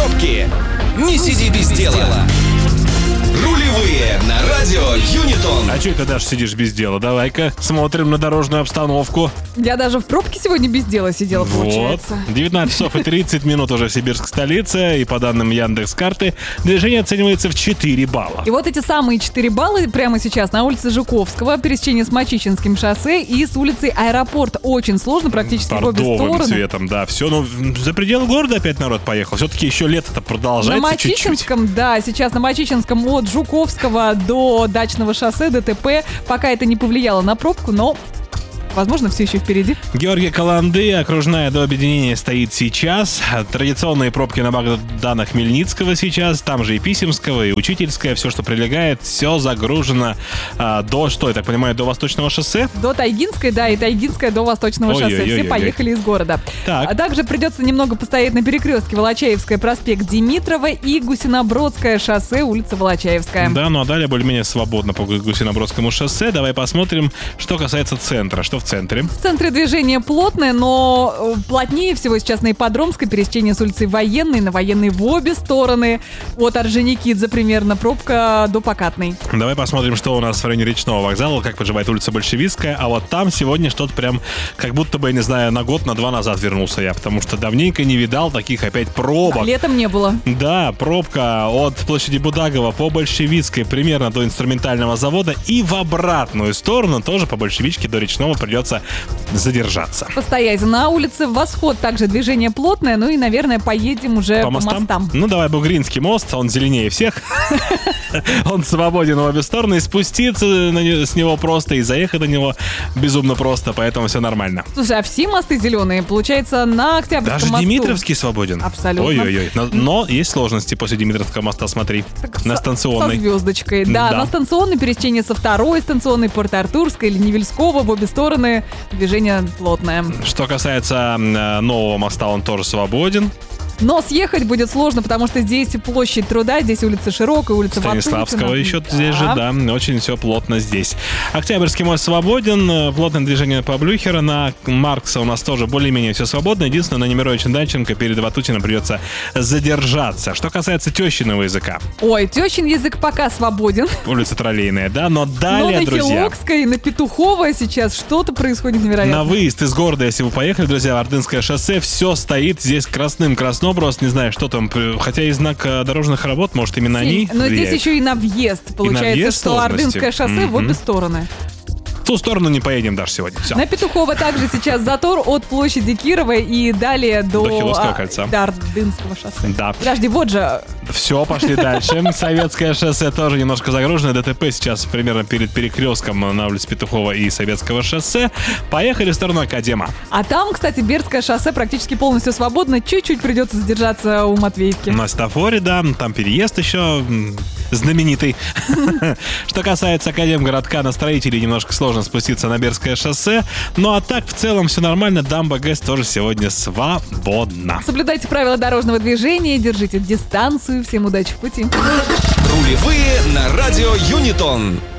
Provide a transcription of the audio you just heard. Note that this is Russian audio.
пробки. Не сиди без дела. Рулевые на радио Юнитон. А что ты, Даш, сидишь без дела? Давай-ка смотрим на дорожную обстановку. Я даже в пробке сегодня без дела сидела, получается. 19 часов и 30 минут уже Сибирская столица. И по данным Яндекс.Карты, движение оценивается в 4 балла. И вот эти самые 4 балла прямо сейчас на улице Жуковского, пересечение с Мачичинским шоссе и с улицей Аэропорт. Очень сложно, практически в обе Бордовым стороны. цветом, да. Все, за пределы города опять народ поехал. Все-таки еще лето-то продолжается на Мачичинском, чуть-чуть. да, сейчас на Мачичинском от Жуковского до Дачного шоссе, ДТП. Пока это не повлияло на пробку, но... возможно, все еще впереди. Георгия Каланды, окружная до объединения стоит сейчас. Традиционные пробки на Богдана Хмельницкого сейчас. Там же и Писемского, и Учительская. Все, что прилегает, все загружено до, что я так понимаю, до Восточного шоссе? До Тайгинской, да, и Тайгинская до Восточного шоссе. Все поехали из города. Так. А также придется немного постоять на перекрестке Волочаевская, проспект Димитрова и Гусинобродское шоссе, улица Волочаевская. Да, ну а далее более-менее свободно по Гусинобродскому шоссе. Давай посмотрим, что касается центра. Что в центре? В центре движение плотное, но плотнее всего сейчас на Ипподромской, пересечение с улицей Военной, на Военной в обе стороны. От Орджоникидзе примерно пробка до Покатной. Давай посмотрим, что у нас в районе Речного вокзала, как поджимает улица Большевистская. А вот там сегодня что-то прям, как будто бы, я не знаю, на год, на два назад вернулся я, потому что давненько не видал таких опять пробок. Летом не было. Да, пробка от площади Будагова по Большевистской примерно до инструментального завода и в обратную сторону тоже по Большевичке до Речного придется задержаться. Постоять на улице Восход, также движение плотное, ну и, наверное, поедем уже по мостам. Ну, давай, Бугринский мост, он зеленее всех. Он свободен в обе стороны, и спуститься с него просто, и заехать на него безумно просто, поэтому все нормально. Слушай, а все мосты зеленые, получается, на Октябрьском мосту. Даже Димитровский свободен? Абсолютно. Ой-ой-ой. Но есть сложности после Димитровского моста, смотри. Так, на станционной. Со звездочкой. Да, на станционной пересечение со второй станционной, Порт-Артурской или Невельского в обе стороны. Движение плотное. Что касается нового моста, он тоже свободен. Но съехать будет сложно, потому что здесь площадь Труда, здесь улица Широкая, улица Станиславского Ватутина. еще здесь же, да, очень все плотно здесь. Октябрьский мост свободен, плотное движение по Блюхера, на Маркса у нас тоже более-менее все свободно. Единственное, на Немировича Данченко перед Ватутиным придется задержаться. Что касается тещиного языка. Ой, тещин язык пока свободен. Улица Троллейная, да, но далее, но на друзья... Хилокской, на Петухова сейчас что-то происходит невероятное. На выезд из города, если вы поехали, друзья, Ордынское шоссе, все стоит здесь красным, просто не знаю, что там, хотя и знак дорожных работ, может, именно они но влияют. здесь еще и на въезд, получается, что Ордынское шоссе в обе стороны. В ту сторону не поедем даже сегодня. Все. На Петухова также сейчас затор от площади Кирова и далее до Хиловского кольца. До Ордынского шоссе. Да. Подожди, вот же. Все, пошли дальше. Советское шоссе тоже немножко загружено. ДТП сейчас примерно перед перекрестком на улице Петухова и Советского шоссе. Поехали в сторону Академа. А там, кстати, Бердское шоссе практически полностью свободно. Чуть-чуть придется задержаться у Матвеевки. На Стафоре, да. Там переезд еще знаменитый. Что касается Академгородка, на Строителей немножко сложно спуститься на Бердское шоссе. Ну а так, в целом, все нормально. Дамба ГЭС тоже сегодня свободна. Соблюдайте правила дорожного движения, держите дистанцию. Всем удачи в пути. Рулевые на радио Юнитон.